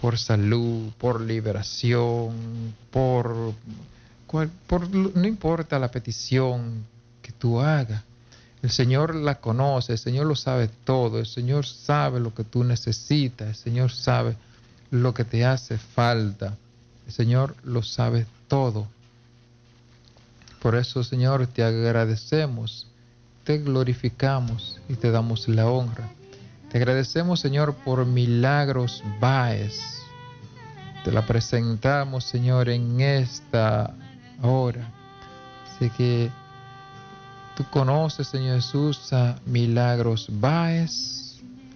por salud, por liberación, no importa la petición que tú hagas. El Señor la conoce, el Señor lo sabe todo, el Señor sabe lo que tú necesitas, el Señor sabe lo que te hace falta, el Señor lo sabe todo. Por eso, Señor, te agradecemos, te glorificamos y te damos la honra. Te agradecemos, Señor, por Milagros Báez. Te la presentamos, Señor, en esta hora. Así que tú conoces, Señor Jesús, a Milagros Báez.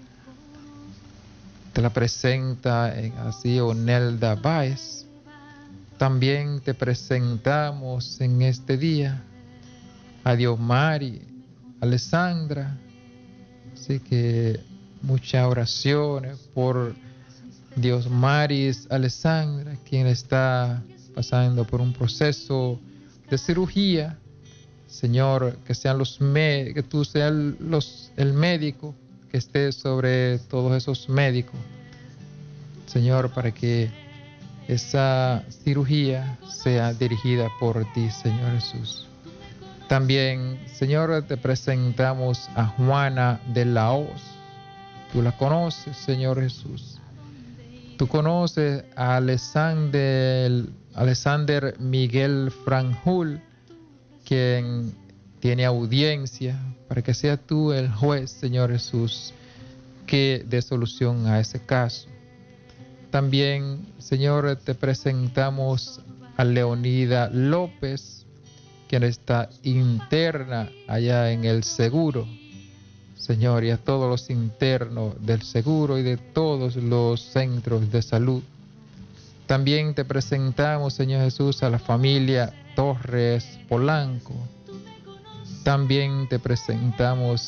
Te la presenta así Onelda Báez. También te presentamos en este día a Diomari Alessandra. Así que muchas oraciones por Diosmaris Alessandra, quien está pasando por un proceso de cirugía. Señor, que tú seas el médico que esté sobre todos esos médicos, Señor, para que esa cirugía sea dirigida por ti, Señor Jesús. También, Señor, te presentamos a Juana de la Hoz. Tú la conoces, Señor Jesús. Tú conoces a Alexander Miguel Franjul, quien tiene audiencia, para que sea tú el juez, Señor Jesús, que dé solución a ese caso. También, Señor, te presentamos a Leonida López, quien está interna allá en el seguro, Señor, y a todos los internos del seguro y de todos los centros de salud. También te presentamos, Señor Jesús, a la familia Torres Polanco. También te presentamos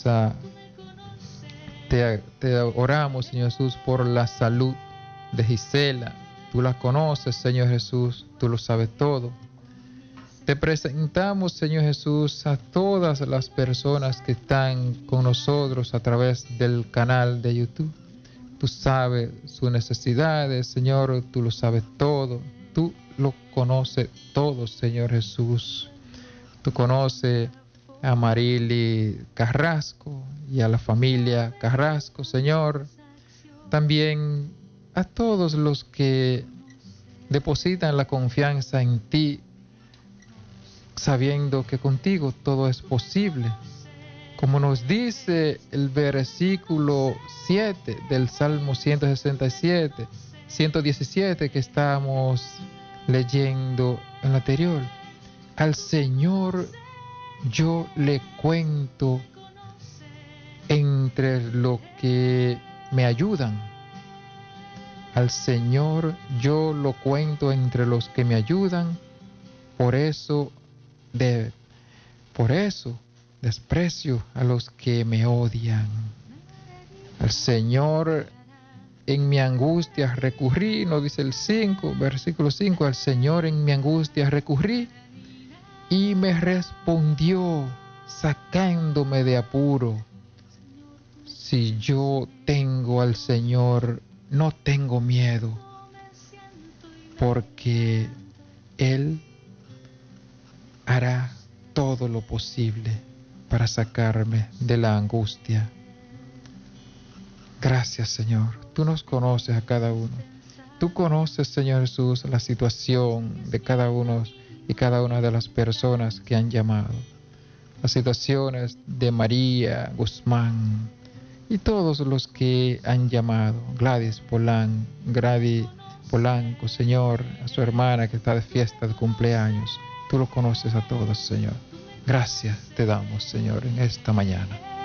te oramos, Señor Jesús, por la salud de Gisela. Tú la conoces, Señor Jesús, tú lo sabes todo. Te presentamos, Señor Jesús, a todas las personas que están con nosotros a través del canal de YouTube. Tú sabes sus necesidades, Señor, tú lo sabes todo. Tú lo conoces todo, Señor Jesús. Tú conoces a Marily Carrasco y a la familia Carrasco, Señor. También a todos los que depositan la confianza en ti, sabiendo que contigo todo es posible. Como nos dice el versículo 7 del Salmo 117 que estamos leyendo en lo anterior. Al Señor yo le cuento entre los que me ayudan. Al Señor yo lo cuento entre los que me ayudan. Por eso desprecio a los que me odian. Al Señor en mi angustia recurrí, nos dice el versículo 5, al Señor en mi angustia recurrí y me respondió sacándome de apuro. Si yo tengo al Señor, no tengo miedo, porque Él hará todo lo posible para sacarme de la angustia. Gracias, Señor. Tú nos conoces a cada uno. Tú conoces, Señor Jesús, la situación de cada uno y cada una de las personas que han llamado. Las situaciones de María Guzmán y todos los que han llamado. Gladys Polanco, Señor, a su hermana que está de fiesta de cumpleaños. Tú lo conoces a todos, Señor. Gracias te damos, Señor, en esta mañana.